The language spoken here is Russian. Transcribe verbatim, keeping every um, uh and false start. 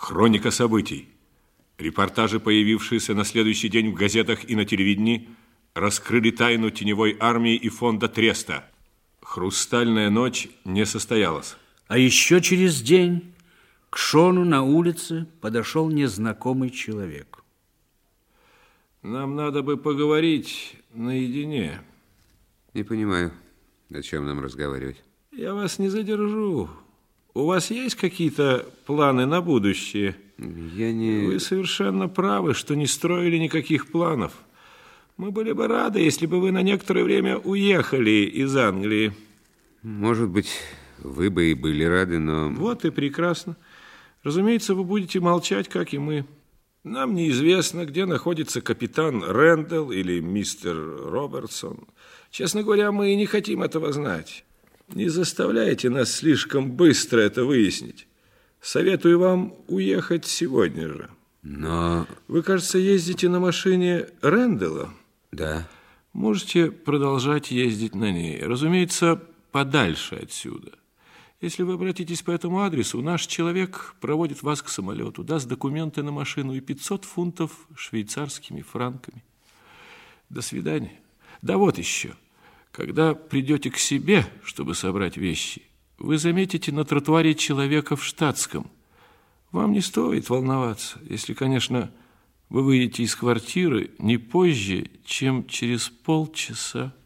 Хроника событий. Репортажи, появившиеся на следующий день в газетах и на телевидении, раскрыли тайну теневой армии и фонда Треста. Хрустальная ночь не состоялась. А еще через день к Шону на улице подошел незнакомый человек. Нам надо бы поговорить наедине. Не понимаю, о чем нам разговаривать. Я вас не задержу. У вас есть какие-то планы на будущее? Я не... Вы совершенно правы, что не строили никаких планов. Мы были бы рады, если бы вы на некоторое время уехали из Англии. Может быть, вы бы и были рады, но... Вот и прекрасно. Разумеется, вы будете молчать, как и мы. Нам неизвестно, где находится капитан Рэндалл или мистер Робертсон. Честно говоря, мы и не хотим этого знать. Не заставляйте нас слишком быстро это выяснить. Советую вам уехать сегодня же. Но... Вы, кажется, ездите на машине Рэндалла? Да. Можете продолжать ездить на ней. Разумеется, подальше отсюда. Если вы обратитесь по этому адресу, наш человек проводит вас к самолету, даст документы на машину и пятьсот фунтов швейцарскими франками. До свидания. Да вот еще. Когда придете к себе, чтобы собрать вещи, вы заметите на тротуаре человека в штатском. Вам не стоит волноваться, если, конечно, вы выйдете из квартиры не позже, чем через полчаса.